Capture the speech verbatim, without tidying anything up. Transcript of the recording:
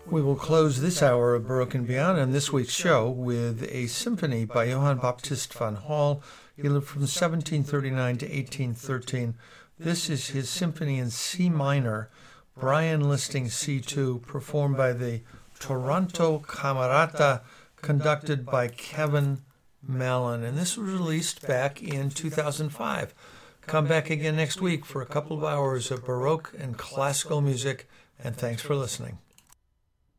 We will close this hour of Baroque and Beyond and this week's show with a symphony by Johann Baptist van Hall. He lived from seventeen thirty-nine to eighteen thirteen. This is his symphony in C minor, Brian Listing C two, performed by the Toronto Camerata, conducted by Kevin Mallon. And this was released back in two thousand five. Come back again next week for a couple of hours of Baroque and classical music, and thanks for listening.